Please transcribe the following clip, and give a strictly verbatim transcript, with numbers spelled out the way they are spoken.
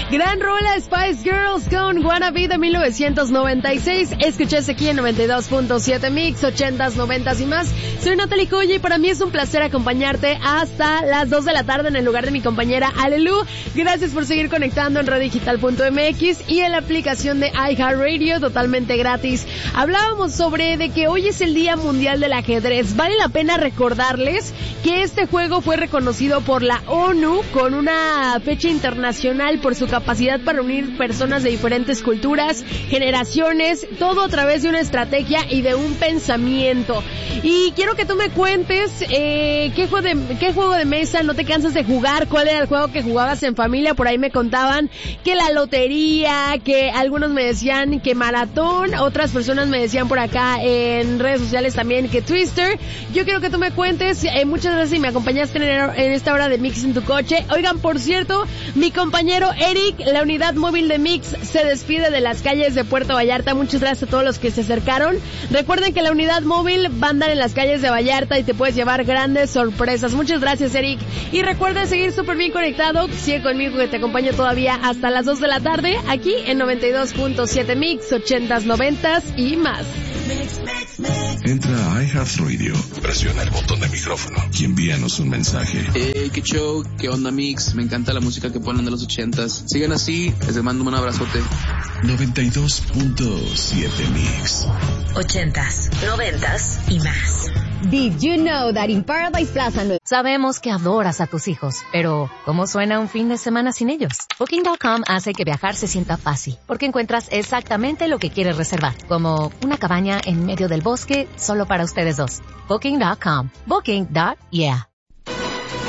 Gran rola, Spice Girls con Wanna Be de mil novecientos noventa y seis. Escuchas aquí en noventa y dos punto siete Mix, ochentas, noventas y más. Soy Natalie Colla y para mí es un placer acompañarte hasta las dos de la tarde en el lugar de mi compañera Alelu. Gracias por seguir conectando en redigital punto m x y en la aplicación de iHeartRadio, totalmente gratis. Hablábamos sobre de que hoy es el Día Mundial del Ajedrez. Vale la pena recordarles que este juego fue reconocido por la ONU con una fecha internacional por su capacidad para unir personas de diferentes culturas, generaciones, todo a través de una estrategia y de un pensamiento. Y quiero que tú me cuentes eh, qué juego de qué juego de mesa no te cansas de jugar, cuál era el juego que jugabas en familia. Por ahí me contaban que la lotería, que algunos me decían que maratón, otras personas me decían por acá en redes sociales también que Twister. Yo quiero que tú me cuentes, eh, muchas gracias y me acompañaste en, en esta hora de Mix en tu coche. Oigan, por cierto, mi compañero Eric, la unidad móvil de Mix, se despide de las calles de Puerto Vallarta. Muchas gracias a todos los que se acercaron. Recuerden que la unidad móvil va a andar en las calles de Vallarta y te puedes llevar grandes sorpresas. Muchas gracias, Eric. Y recuerda seguir súper bien conectado. Sigue conmigo que te acompaño todavía hasta las dos de la tarde aquí en noventa y dos punto siete Mix, ochentas, noventas y más. Entra a iHeartRadio, presiona el botón de micrófono y envíanos un mensaje. Hey, qué show, qué onda Mix, me encanta la música que ponen de los ochentas. Sigan así, les mando un abrazote. noventa y dos punto siete Mix. Ochentas, noventas y más. Did you know that in Paradise Plaza... Sabemos que adoras a tus hijos, pero ¿cómo suena un fin de semana sin ellos? Booking punto com hace que viajar se sienta fácil, porque encuentras exactamente lo que quieres reservar, como una cabaña en medio del bosque solo para ustedes dos. Booking punto com. Booking. Yeah.